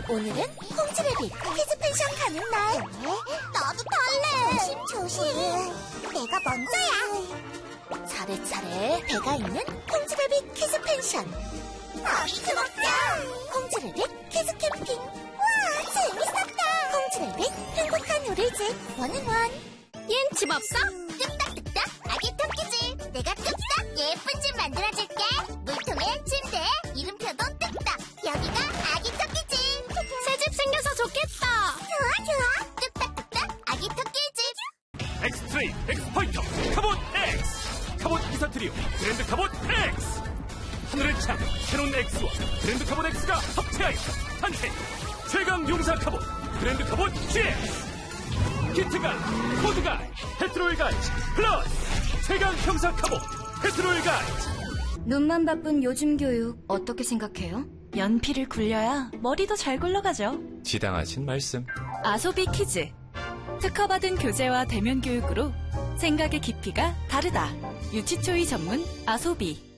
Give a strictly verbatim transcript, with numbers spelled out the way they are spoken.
오늘은 콩지레빗 키즈 펜션 가는 날. 나도 탈래. 조심 조심. 내가 먼저야. 차례차례 배가 있는 콩지레빗 키즈 펜션. 아비트 먹자. 콩지레빗 키즈 캠핑. 와 재밌었다. 콩지레빗 행복한 요리집 원앤원. 얜 집 없어? 뚝딱뚝딱 아기 토끼집. 내가 뚝딱 예쁜 집 만들어줄게. 물통에 침대 이름표도 뚝딱. 여기가 아기 토끼집. 새 집 생겨서 좋겠다. 좋아 좋아. 뚝딱뚝딱 아기 토끼집. 엑스트레이 엑스포인터 카봇 X 카봇 기사 트리오 그랜드 카봇 X 하늘을 창 새로운 X와 그랜드 카봇 X가 합체하여 탄생 최강 용사 카봇 그랜드 카봇 지엑스 키트가 코드가 페트롤 가이즈 플러스 최강 형사 카봇 페트롤 가이즈. 눈만 바쁜 요즘 교육 어떻게 생각해요? 연필을 굴려야 머리도 잘 굴러가죠. 지당하신 말씀. 아소비 키즈. 특허받은 교재와 대면 교육으로 생각의 깊이가 다르다. 유치초이 전문 아소비.